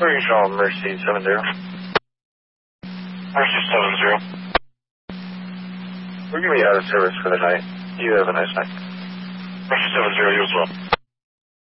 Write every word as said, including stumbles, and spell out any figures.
Where are you from, Mercy seven zero? Mercy seven zero. We're going to be out of service for the night. You have a nice night. Mercy seven zero, you as well.